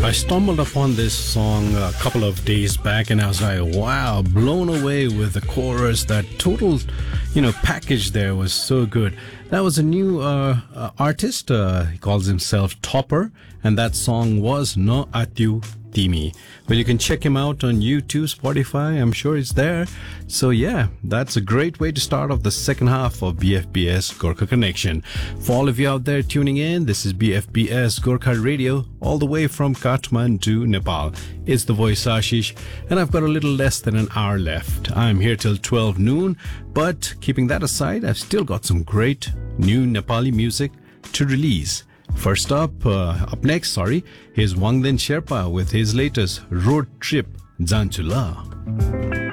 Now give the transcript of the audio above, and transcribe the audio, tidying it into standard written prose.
I stumbled upon this song a couple of days back and I was like, wow, blown away with the chorus. That total, package there was so good. That was a new artist. He calls himself Topper, and that song was No Atiu Timi. Well, you can check him out on YouTube, Spotify. I'm sure it's there. So yeah, that's a great way to start off the second half of BFBS Gorkha Connection. For all of you out there tuning in, this is BFBS Gorkha Radio, all the way from Kathmandu, Nepal. It's the voice Ashish, and I've got a little less than an hour left. I'm here till 12 noon, but keeping that aside, I've still got some great new Nepali music to release. First up next, here's Wangden Sherpa with his latest Road Trip Janchula.